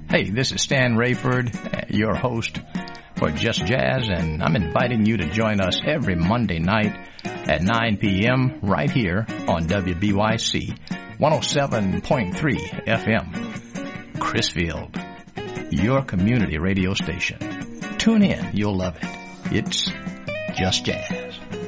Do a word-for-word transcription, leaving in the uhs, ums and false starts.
Hey, this is Stan Rayford, your host for Just Jazz, and I'm inviting you to join us every Monday night at nine p.m. right here on W B Y C one oh seven point three F M, Crisfield, your community radio station. Tune in, you'll love it. It's Just Jazz.